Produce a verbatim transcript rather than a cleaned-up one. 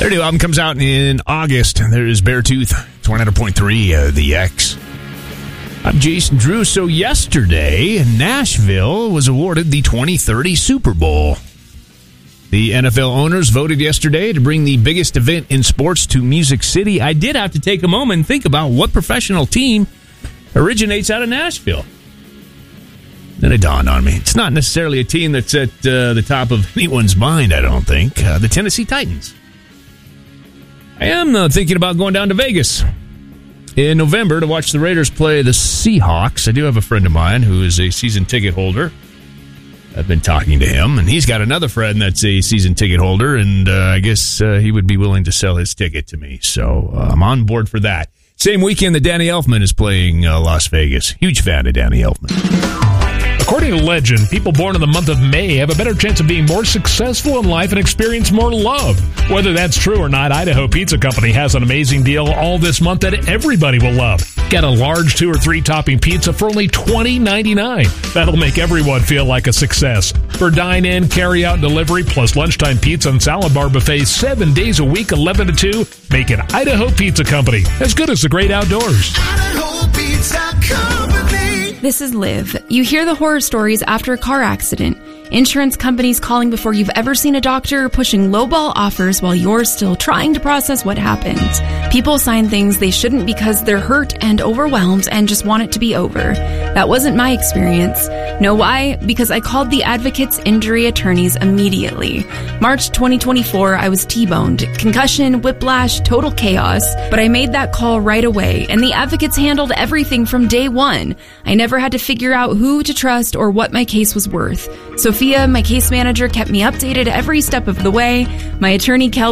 Their new album comes out in August. There is Beartooth. It's one hundred point three, uh, The X. I'm Jason Drew. So yesterday, Nashville was awarded the twenty thirty Super Bowl. The N F L owners voted yesterday to bring the biggest event in sports to Music City. I did have to take a moment and think about what professional team originates out of Nashville. Then it dawned on me. It's not necessarily a team that's at uh, the top of anyone's mind, I don't think. Uh, the Tennessee Titans. I am uh, thinking about going down to Vegas in November to watch the Raiders play the Seahawks. I do have a friend of mine who is a season ticket holder. I've been talking to him, and he's got another friend that's a season ticket holder, and uh, I guess uh, he would be willing to sell his ticket to me. So uh, I'm on board for that. Same weekend that Danny Elfman is playing uh, Las Vegas. Huge fan of Danny Elfman. According to legend, people born in the month of May have a better chance of being more successful in life and experience more love. Whether that's true or not, Idaho Pizza Company has an amazing deal all this month that everybody will love. Get a large two or three topping pizza for only twenty ninety-nine. That'll make everyone feel like a success. For dine-in, carry-out, and delivery, plus lunchtime pizza and salad bar buffets seven days a week, eleven to two, make it Idaho Pizza Company. As good as the great outdoors. Idaho Pizza Company. This is Liv. You hear the horror stories after a car accident. Insurance companies calling before you've ever seen a doctor, pushing lowball offers while you're still trying to process what happened. People sign things they shouldn't because they're hurt and overwhelmed and just want it to be over. That wasn't my experience. Know why? Because I called the Advocates Injury Attorneys immediately. March twenty twenty-four, I was T-boned. Concussion, whiplash, total chaos. But I made that call right away, and the Advocates handled everything from day one. I never had to figure out who to trust or what my case was worth. Sophia, my case manager, kept me updated every step of the way. My attorney, Kel,